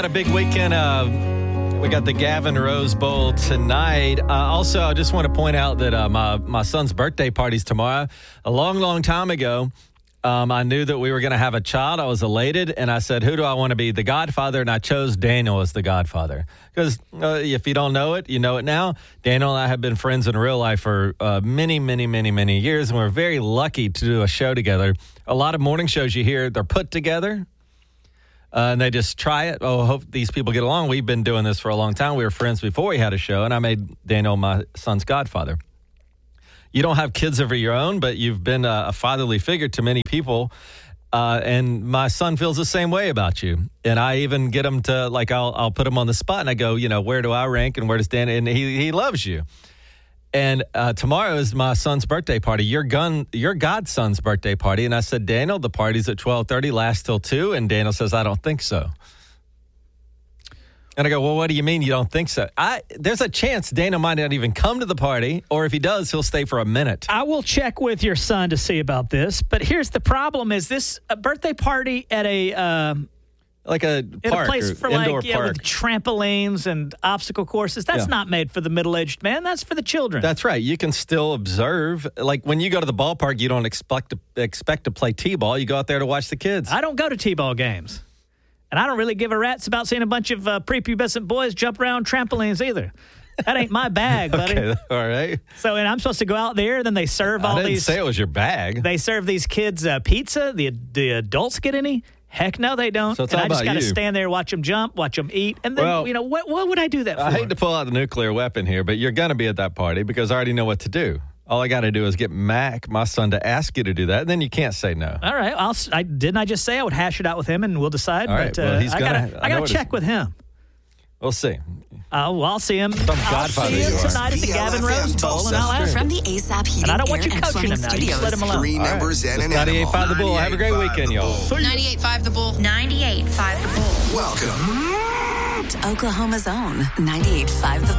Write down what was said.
A big weekend. We got the Gavin Rose Bowl tonight. Also, I just want to point out that my son's birthday party's tomorrow. A long time ago, I knew that we were going to have a child. I was elated, and I said, who do I want to be? The godfather, and I chose Daniel as the godfather. Because if you don't know it, you know it now. Daniel and I have been friends in real life for many years, and we're very lucky to do a show together. A lot of morning shows you hear, they're put together. And they just try it. Oh, hope these people get along. We've been doing this for a long time. We were friends before we had a show, and I made Daniel my son's godfather. You don't have kids of your own, but you've been a fatherly figure to many people, and my son feels the same way about you. And I even get him to, like, I'll put him on the spot, and I go, where do I rank, and where does Dan? And he loves you. And tomorrow is my son's birthday party, your godson's birthday party. And I said, Daniel, the party's at 12:30, lasts till 2. And Daniel says, I don't think so. And I go, well, what do you mean you don't think so? There's a chance Daniel might not even come to the party, or if he does, he'll stay for a minute. I will check with your son to see about this. But here's the problem: is this a birthday party at a like a park, place for indoor park with trampolines and obstacle courses? That's not made for the middle-aged man. That's for the children. That's right. You can still observe. Like when you go to the ballpark, you don't expect to play t-ball. You go out there to watch the kids. I don't go to t-ball games, and I don't really give a rat's about seeing a bunch of prepubescent boys jump around trampolines either. That ain't my bag, buddy. Okay, all right. So, and I'm supposed to go out there, then they serve all these. I didn't say it was your bag. They serve these kids pizza. The adults get any? Heck no, they don't. So it's and all I just got to you. stand there, watch them jump, watch them eat. And then, what would I do that for? I hate to pull out the nuclear weapon here, but you're going to be at that party because I already know what to do. All I got to do is get Mac, my son, to ask you to do that, and then you can't say no. All right. Didn't I just say I would hash it out with him, and we'll decide? All right. But Well, he's I got to check with him. We'll see. I'll see him. I'll see him tonight at the Gavin Rose Bowl, and I'll ask him. From the ASAP Heating, And I don't want you Air and coaching Plumbing him now. You just let him alone. Three numbers and an 98.5 The Bull. Have a great weekend, y'all. 98.5 The Bull. 98.5 The Bull. Welcome to Oklahoma's own 98.5 The Bull.